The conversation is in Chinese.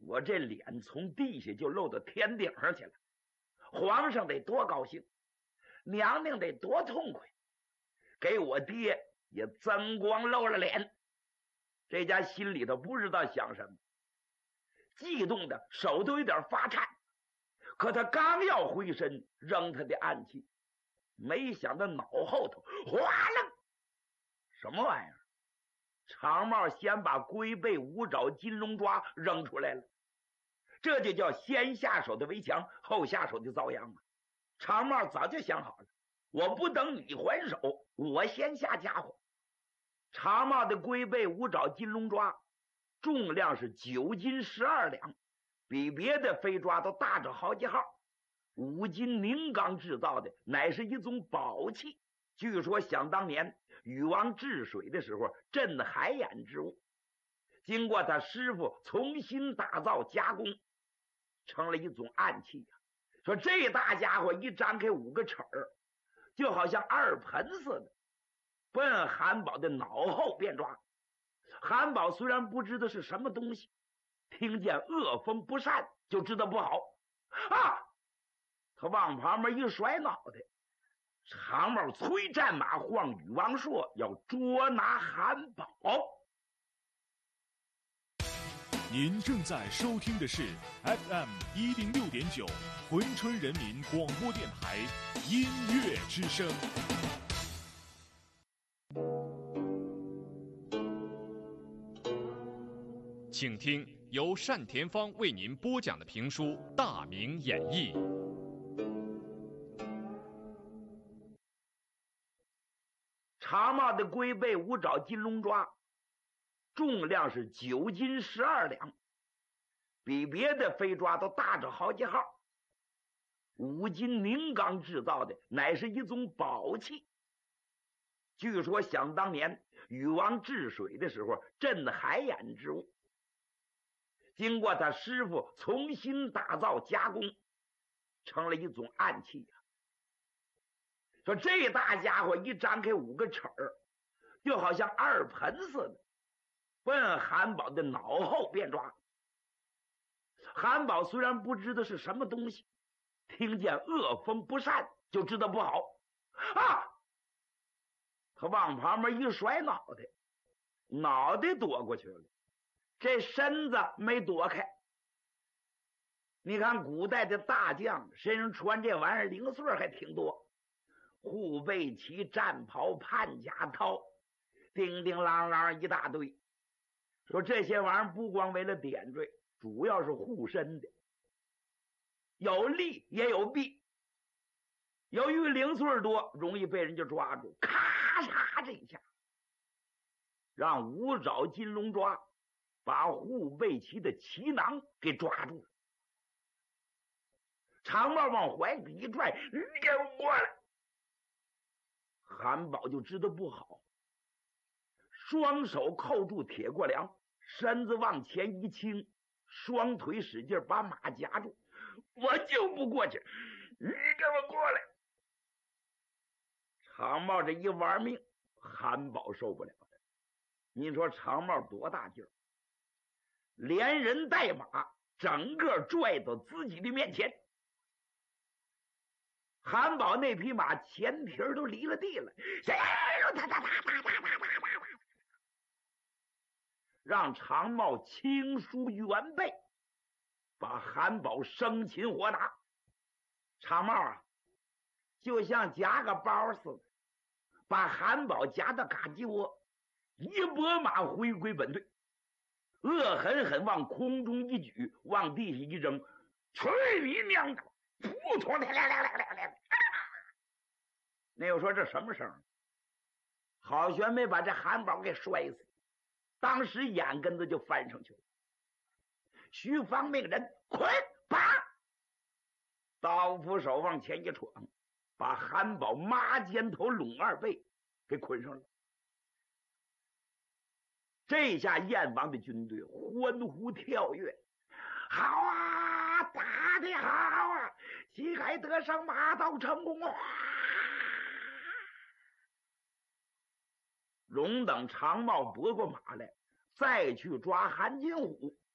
我这脸从地下就露到天顶上去了。皇上得多高兴，娘娘得多痛快，给我爹也增光露了脸。这家心里头不知道想什么，激动的手都有点发颤。可他刚要回身扔他的暗器，没想到脑后头哗楞，什么玩意儿？长帽先把龟背五爪金龙抓扔出来了，这就叫先下手的为强，后下手的遭殃啊！长帽早就想好了，我不等你还手，我先下家伙。长帽的龟背五爪金龙抓重量是9斤12两，比别的飞抓都大着好几号，5金凝钢制造的，乃是一种宝器。据说想当年禹王治水的时候镇海眼之物，经过他师傅重新打造加工，成了一种暗器呀。说这大家伙一张开5个齿儿，就好像2盆似的，奔韩宝的脑后便抓。韩宝虽然不知道是什么东西，听见恶风不善就知道不好啊！他往旁边一甩脑袋，长帽催战马晃禹王朔，要捉拿韩宝。 您正在收听的是 FM 106.9珲春人民广播电台音乐之声。请听由单田芳为您播讲的评书《大明演义》。 长帽的龟背五爪金龙抓重量是9斤12两，比别的飞抓都大着好几号，5金凝钢制造的，乃是一种宝器。据说想当年禹王治水的时候镇海眼之物，经过他师傅重新打造加工，成了一种暗器呀。说这大家伙一张开5个齿儿，就好像2盆似的，奔韩宝的脑后便抓。韩宝虽然不知道是什么东西，听见恶风不善就知道不好啊！他往旁边一甩脑袋，脑袋躲过去了，这身子没躲开。你看古代的大将身上穿这玩意儿零碎还挺多，护背旗、战袍、判甲套，叮叮啷啷一大堆。说这些玩意儿不光为了点缀，主要是护身的，有利也有弊。由于零碎多，容易被人家抓住，咔嚓这一下，让五爪金龙抓把护背旗的旗囊给抓住了。长帽往怀里一拽，你给我过来！韩宝就知道不好，双手扣住铁过梁，身子往前一倾，双腿使劲把马夹住。我就不过去，你给我过来！长帽这一玩命，韩宝受不了了。你说长帽多大劲儿，连人带马整个拽到自己的面前。韩宝那匹马前蹄都离了地了，让长帽轻舒原背，把韩宝生擒活拿。长帽啊，就像夹个包似的，把韩宝夹到嘎叽窝，一拨马回归本队，恶狠狠往空中一举，往地下一扔，去你娘的！扑通的亮亮亮亮亮！那又说这什么声？好悬没把这韩宝给摔死，当时眼根子就翻上去了。徐方命人捆绑，刀斧手往前一闯，把韩宝抹肩头拢二背给捆上了。这下燕王的军队欢呼跳跃，好啊，打得好啊，旗开得胜，马到成功啊！容等长帽拨过马来，再去抓韩金虎，